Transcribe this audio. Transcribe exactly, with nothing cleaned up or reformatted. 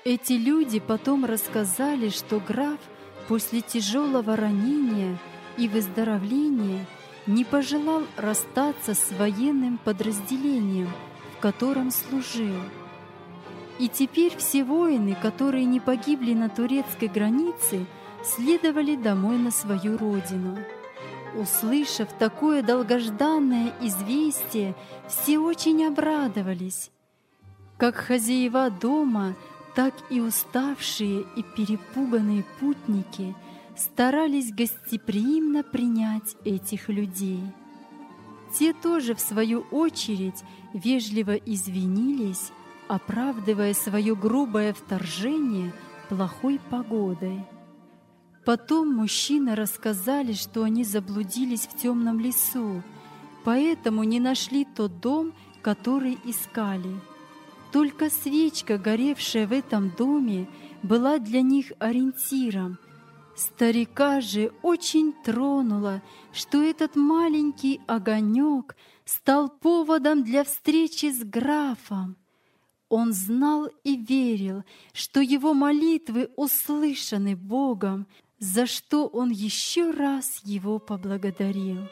Эти люди потом рассказали, что граф после тяжелого ранения и выздоровления не пожелал расстаться с военным подразделением, в котором служил. И теперь все воины, которые не погибли на турецкой границе, следовали домой на свою родину. Услышав такое долгожданное известие, все очень обрадовались. Как хозяева дома, так и уставшие и перепуганные путники старались гостеприимно принять этих людей. Те тоже, в свою очередь, вежливо извинились, оправдывая свое грубое вторжение плохой погодой. Потом мужчины рассказали, что они заблудились в темном лесу, поэтому не нашли тот дом, который искали. Только свечка, горевшая в этом доме, была для них ориентиром. Старика же очень тронуло, что этот маленький огонек стал поводом для встречи с графом. Он знал и верил, что его молитвы услышаны Богом, за что он еще раз его поблагодарил.